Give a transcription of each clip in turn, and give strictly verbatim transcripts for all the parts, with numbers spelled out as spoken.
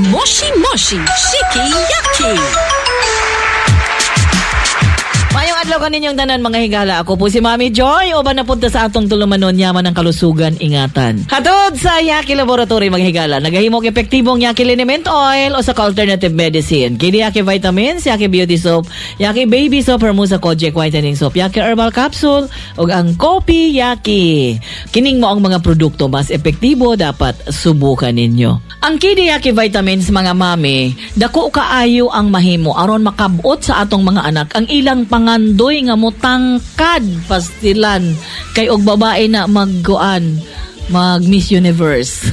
Moshi Moshi Shiki Yaki. Mayong adlaw kaninyong tanan mga higala. Ako po si Mami Joy. Uban na punta sa atong tulumanon yaman ng kalusugan ingatan. Hatod sa Yaki Laboratory mga higala. Nagahimok epektibong Yaki Liniment Oil o sa alternative medicine. Kini Yaki Vitamins, Yaki Beauty Soap, Yaki Baby Soap, Hermosa Kojic Whitening Soap, Yaki Herbal Capsule, o ang Kopi Yaki. Kining mo ang mga produkto mas epektibo dapat subukan ninyo. Ang Kini Yaki Vitamins mga mami, dako kaayo ang mahimo aron makabot sa atong mga anak ang ilang pangandoy nga motangkad pastilan kay og babae na magguan mag Miss Universe.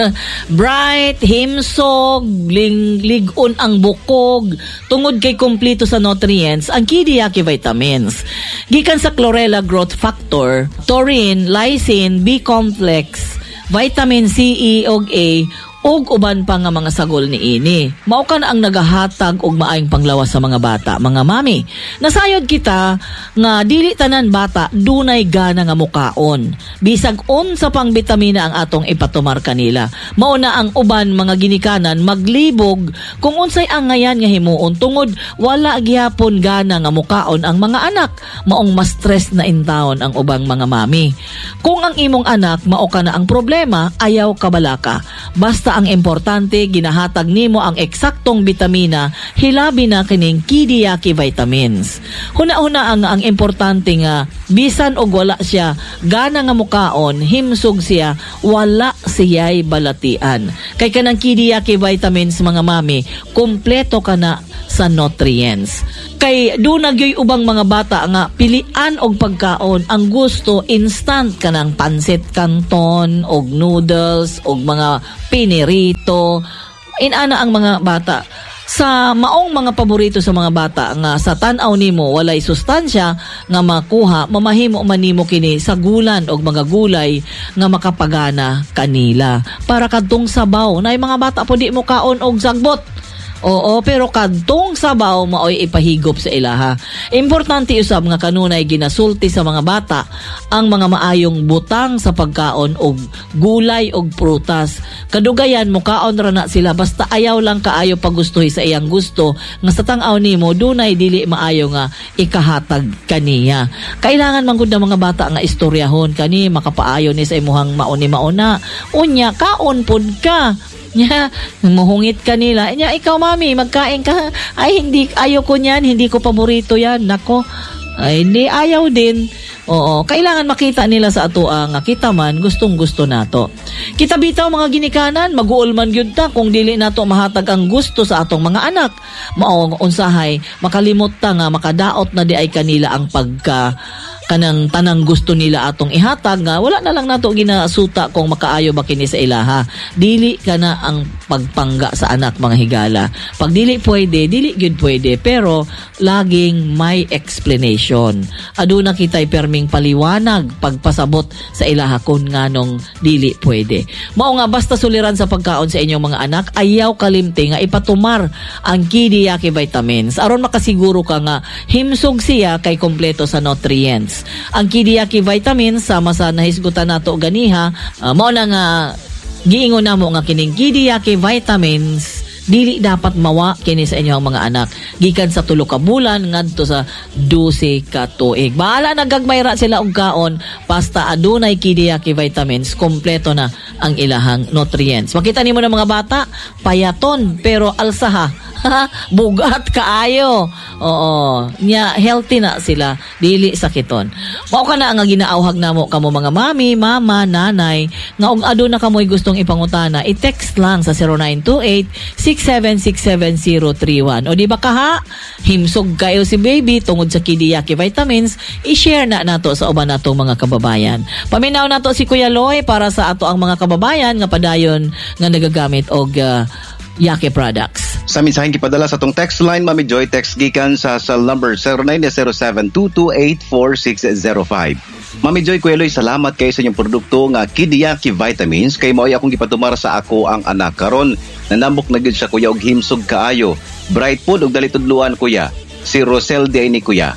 Bright, himsog, ling, ligon ang bukog, tungod kay kumpleto sa nutrients ang Kini Yaki Vitamins. Gikan sa Chlorella Growth Factor, taurine, lysine, B-complex, vitamin C, E, ug A, ug uban pa nga mga sagol ni ini. Mao kan ang nagahatag og maayong panglawas sa mga bata, mga mami. Nasayod kita nga dili tanan bata dunay gana nga mukaon. Bisag unsa pang bitamina ang atong ipatumar kanila. Mao na ang uban mga ginikanan maglibog kung unsay ang ngayan nga himuon tungod wala gihapon gana nga mukaon ang mga anak. Maong mas stress na intawon ang ubang mga mami. Kung ang imong anak mao ka na ang problema, ayaw kabalaka. Basta ang importante, ginahatag nimo ang eksaktong bitamina, hilabi na kining Kini Yaki Vitamins. Huna-huna ang ang importante nga, bisan og wala siya, gana nga mukaon, himsog siya, wala siya'y balatian. Kay kanang Kini Yaki Vitamins mga mami, kumpleto ka na sa nutrients. Kay dunagyoy ubang mga bata nga pilian og pagkaon ang gusto instant kanang pansit canton og noodles og mga pinirito. Inana ang mga bata sa maong mga paborito sa mga bata nga sa tan-aw nimo walay sustansya nga makuha, mamahimo man nimo kini sa gulan og mga gulay nga makapagana kanila para kadtong sabaw. Nay mga bata po di mo kaon og sagbot. Oo, pero kadtong sabaw maoy ipahigop sa ilaha. Importante usab nga kanunay ginasulti sa mga bata ang mga maayong butang sa pagkaon og gulay og prutas. Kadugayan mo kaon ra na sila basta ayaw lang kaayo pagustuhi sa iyang gusto nga sa tang-aw nimo dunay dili maayo nga ikahatag kaniya. Kailangan man gud ng mga bata nga istoryahon kani makapaayo ni sa imuhang mauni mauna. Unya kaon pud ka. Nya, muhungit ka nila. Nya, ikaw mami, magkain ka. Ay, hindi, ayaw ko niyan. Hindi ko paborito yan. Nako, ay, hindi, ayaw din. Oo, kailangan makita nila sa ato ang kita man, gustong gusto nato. Kita bitaw mga ginikanan, mag-uol man gyud ta kung dili nato mahatag ang gusto sa atong mga anak. Mao unsahay, makalimot ta nga makadaot na di ay kanila ang pagka kanang tanang gusto nila atong ihatag nga wala na lang nato ginasuta kung makaayo ba kini sa ilaha. Dili kana ang pagpangga sa anak mga higala. Pag dili pwede, dili gyud pwede, pero laging may explanation. Aduna kitay perming paliwanag pagpasabot sa ilaha kung nganong dili pwede. Mao nga basta suliran sa pagkaon sa inyong mga anak, ayaw kalimti nga ipatumar ang Kini Yaki Vitamins aron makasiguro ka nga himsog siya kay kompleto sa nutrients. Ang Kini Yaki Vitamins sama sa nahisgutan nato ganiha, uh, mao na nga giingon namo nga kining Kini Yaki Vitamins dili dapat mawa kini sa inyong mga anak gikan sa tulo ka bulan ngadto sa dose ka tuig. Bahala na gagmayra sila og kaon basta adunay Kini Yaki Vitamins, kompleto na ang ilahang nutrients. Makita nimo ng mga bata payaton pero alsaha. Bugat kaayo. Oo, nya healthy na sila, dili sakiton. Mao kana ang ginaawhag namo kamo mga mami, mama, nanay nga og aduna kamoy gustong ipangutana, i-text lang sa zero nine two eight six seven six seven zero three one. O di ba kaha himsog kayo si baby tungod sa Kini Yaki Vitamins, i-share na nato sa uban natong mga kababayan. Paminaw nato si Kuya Loy para sa ato ang mga kababayan nga padayon nga nagagamit og uh, Yaki products. Sa mensahe gipadala sa tong text line, Mami Joy, text gikan sa cell number zero nine zero seven two two eight four six zero five. Mami Joy, Kuya Loy, salamat kayo sa inyong produkto nga Kini Yaki Vitamins. Kay mao'y akong gipatumar sa ako ang anak karon. Nanambok na gid siya kuya og himsog kaayo. Bright food og dalitudluan kuya. Si Rosel di ni kuya.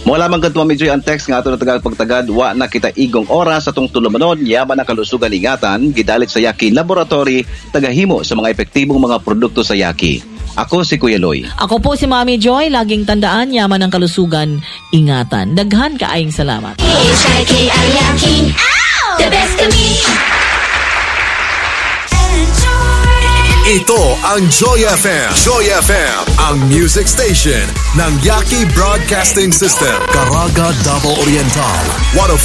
Wala man kadto Mami Joy ang text nga ato na tagal pagtagad wa na kita igong oras atong tulumanon yaman ang kalusugan ingatan gidalit sa Yaki Laboratory tagahimo sa mga epektibong mga produkto sa Yaki. Ako si Kuya Loy. Ako po si Mami Joy. Laging tandaan, yaman ang kalusugan, ingatan. Daghan kaayong salamat. H I K L Yaki, the best kami. Ito ang Joy F M. Joy F M, ang music station ng Yaki Broadcasting System. Caraga, Davao Oriental. one oh